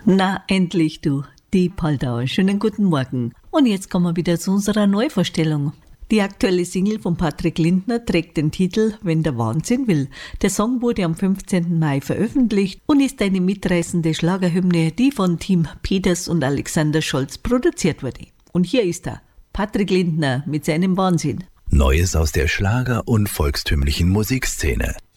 Na, endlich du, die Paldauer. Schönen guten Morgen. Und jetzt kommen wir wieder zu unserer Neuvorstellung. Die aktuelle Single von Patrick Lindner trägt den Titel Wenn der Wahnsinn will. Der Song wurde am 15. Mai veröffentlicht und ist eine mitreißende Schlagerhymne, die von Team Peters und Alexander Scholz produziert wurde. Und hier ist er, Patrick Lindner mit seinem Wahnsinn. Neues aus der Schlager- und volkstümlichen Musikszene.